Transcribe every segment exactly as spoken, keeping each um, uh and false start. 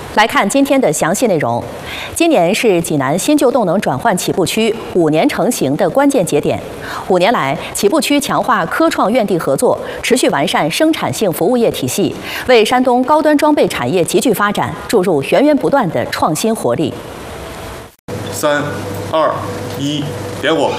来看今天的详细内容。今年是济南新旧动能转换起步区五年成型的关键节点。五年来，起步区强化科创院地合作，持续完善生产性服务业体系，为山东高端装备产业急剧发展注入源源不断的创新活力。 三、二、一，点火！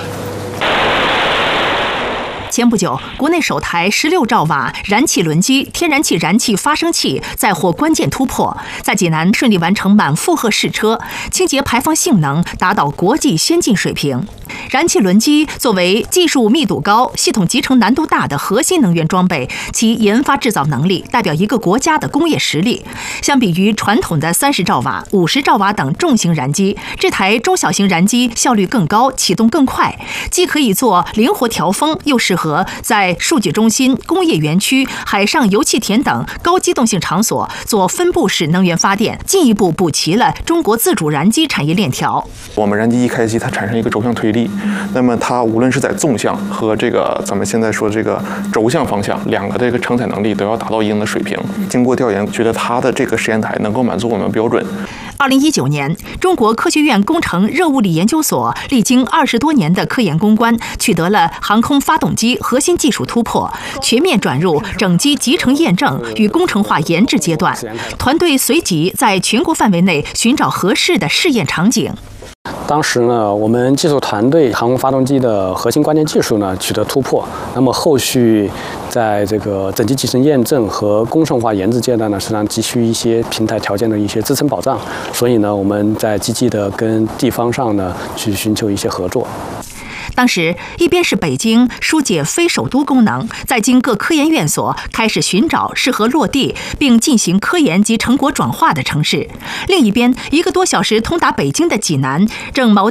前不久，国内首台十六兆瓦燃气轮机天然气燃气发生器再获关键突破，在济南顺利完成满负荷试车，清洁排放性能达到国际先进水平。燃气轮机作为技术密度高、系统集成难度大的核心能源装备，其研发制造能力代表一个国家的工业实力。相比于传统的三十兆瓦、五十兆瓦等重型燃机，这台中小型燃机效率更高，启动更快，既可以做灵活调峰，又适合 和在数据中心、工业园区、海上油气田等高机动性场所做分布式能源发电，进一步补齐了中国自主燃机产业链条。 我们燃机一开机，它产生一个轴向推力，那么它无论是在纵向和这个咱们现在说这个轴向方向，两个这个承载能力都要达到一定的水平。经过调研，觉得它的这个实验台能够满足我们标准。 二零一九年，中国科学院工程热物理研究所历经二十多年的科研攻关，取得了航空发动机核心技术突破，全面转入整机集成验证与工程化研制阶段。团队随即在全国范围内寻找合适的试验场景。 当时呢，我们技术团队航空发动机的核心关键技术呢取得突破。那么后续在这个整机集成验证和工程化研制阶段呢，实际上急需一些平台条件的一些支撑保障。所以呢，我们在积极的跟地方上呢去寻求一些合作。 当时，一边是北京疏解非首都功能，在经各科研院所开始寻找适合落地并进行科研及成果转化的城市；另一边，一个多小时通达北京的济南正锚